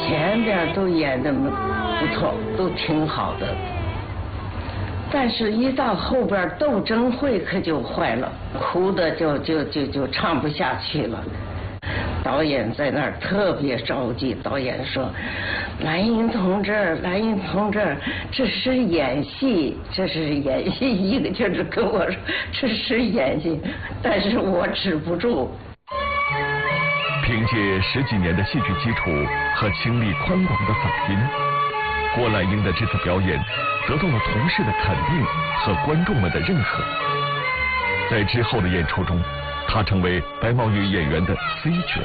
前边都演得不错，都挺好的，但是一到后边斗争会可就坏了，哭的就唱不下去了。导演在那儿特别着急，导演说：“蓝英同志，蓝英同志，这是演戏，这是演戏。”一个劲儿跟我说这是演戏，但是我止不住。 凭借10几年的戏剧基础和清丽宽广的嗓音，郭兰英的这次表演得到了同事的肯定和观众们的认可。在之后的演出中，她成为白毛女演员的 C 角。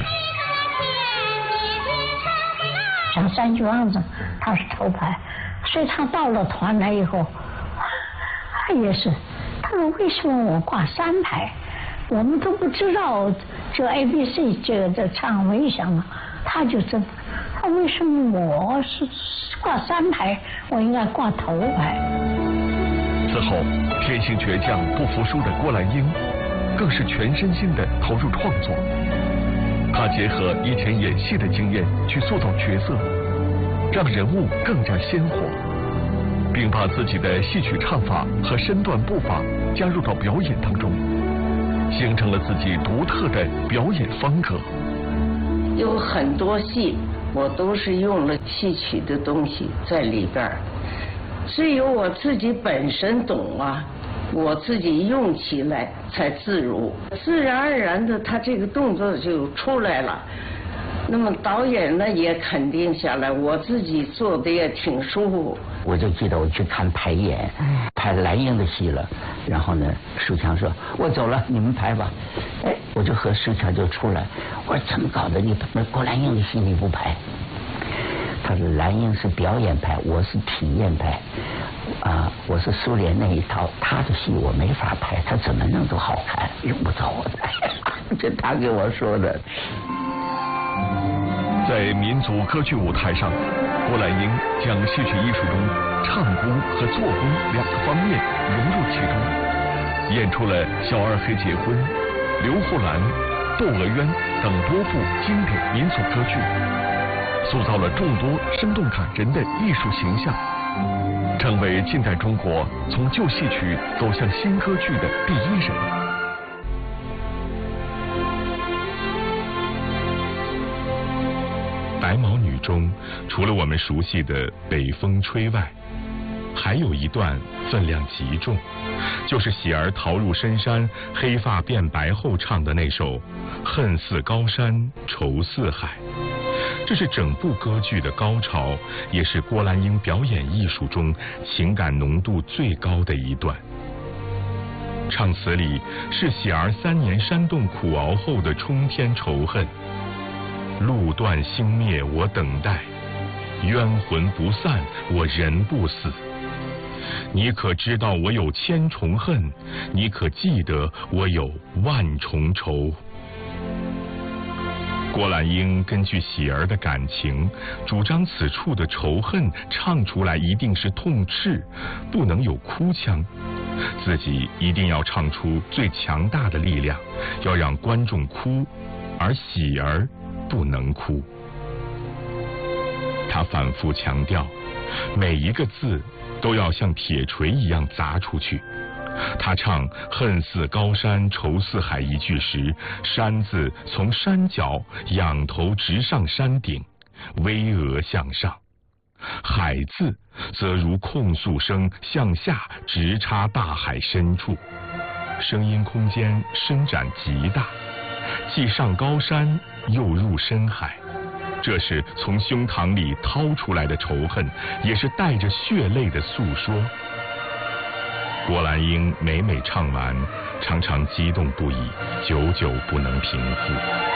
像三句王子，他是头牌，所以他到了团来以后，他也是，他说为什么我挂3排？我们都不知道这 ABC 这唱为什么，他就真，他为什么我是挂3排，我应该挂头牌？ 此后，天性倔强不服输的郭兰英，更是全身心地投入创作。她结合以前演戏的经验去塑造角色，让人物更加鲜活，并把自己的戏曲唱法和身段步伐加入到表演当中，形成了自己独特的表演风格。 有很多戏我都是用了戏曲的东西在里边，只有我自己本身懂啊，我自己用起来才自如，自然而然的他这个动作就出来了。那么导演呢也肯定下来，我自己做的也挺舒服。 我就记得我去看排演，排蓝英的戏了，然后呢，舒强说：“我走了，你们排吧。”哎，我就和舒强就出来，我说怎么搞的？你郭兰英的戏你不排？他说蓝英是表演派，我是体验派。我是苏联那一套，他的戏我没法拍，他怎么弄都好看，用不着我拍。这他给我说的。 在民族歌剧舞台上，郭兰英将戏曲艺术中唱功和做工2个方面融入其中，演出了《小二黑结婚》、《刘胡兰》、《窦娥冤》等多部经典民俗歌剧，塑造了众多生动感人的艺术形象，成为近代中国从旧戏曲走向新歌剧的第一人。 白毛女中，除了我们熟悉的北风吹外，还有一段分量极重，就是喜儿逃入深山，黑发变白后唱的那首《恨似高山愁似海》。这是整部歌剧的高潮，也是郭兰英表演艺术中情感浓度最高的一段。唱词里是喜儿3年山洞苦熬后的冲天仇恨。路断星灭我等待，冤魂不散我人不死。你可知道我有千重恨？你可记得我有万重仇？郭兰英根据喜儿的感情，主张此处的仇恨唱出来一定是痛斥，不能有哭腔，自己一定要唱出最强大的力量，要让观众哭，而喜儿不能哭。他反复强调，每一个字都要像铁锤一样砸出去。他唱恨似高山愁似海一句时，山字从山脚仰头直上山顶，巍峨向上；海字则如控诉声向下直插大海深处，声音空间伸展极大，既上高山又入深海。这是从胸膛里掏出来的仇恨，也是带着血泪的诉说。郭兰英每唱完，常常激动不已，久久不能平复。